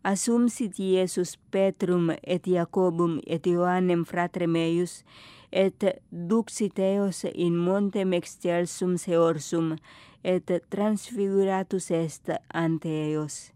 Assumsit Iesus Petrum et Jacobum et Ioannem fratrem eius, et duxit eos in montem excelsum seorsum, et transfiguratus est ante eos.